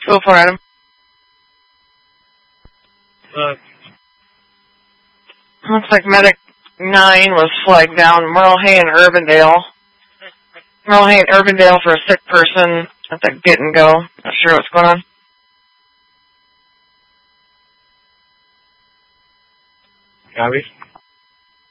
Go for it, Adam. Looks like Medic 9 was flagged down. Merle Hay and Urbandale. Merle Hay and Urbandale for a sick person at the get and go. Not sure what's going on. Copy.